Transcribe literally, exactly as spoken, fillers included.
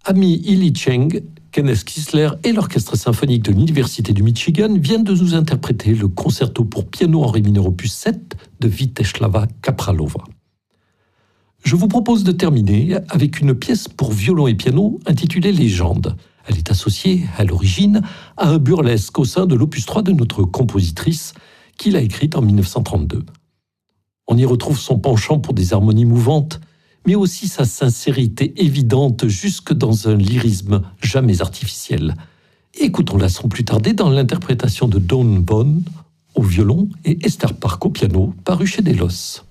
Amy Ili Cheng, Kenneth Kissler et l'Orchestre symphonique de l'Université du Michigan viennent de nous interpréter le concerto pour piano en ré mineur opus sept de Víteslava Kapralova. Je vous propose de terminer avec une pièce pour violon et piano intitulée Légende. Elle est associée, à l'origine, à un burlesque au sein de l'opus trois de notre compositrice, qu'il a écrite en mille neuf cent trente-deux. On y retrouve son penchant pour des harmonies mouvantes, mais aussi sa sincérité évidente jusque dans un lyrisme jamais artificiel. Écoutons-la sans plus tarder dans l'interprétation de Dawn Bone au violon et Esther Park au piano, paru chez Delos.